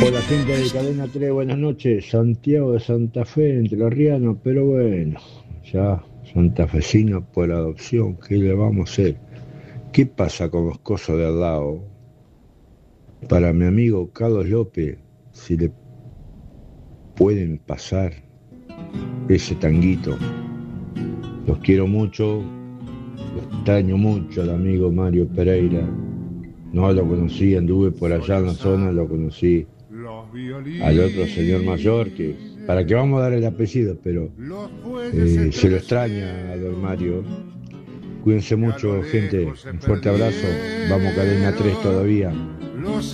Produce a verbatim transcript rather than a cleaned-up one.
Hola gente de Cadena tres, buenas noches. Santiago de Santa Fe, entre los rianos, pero bueno, ya santafesino por adopción, ¿qué le vamos a hacer? ¿Qué pasa con los cosos de al lado? Para mi amigo Carlos López, si le pueden pasar ese tanguito. Los quiero mucho, lo extraño mucho al amigo Mario Pereira. No lo conocí, anduve por allá en la zona, lo conocí al otro señor mayor, que para que vamos a dar el apellido, pero eh, se lo extraña a don Mario. Cuídense mucho, gente. Un fuerte abrazo. Vamos, cadena tres todavía.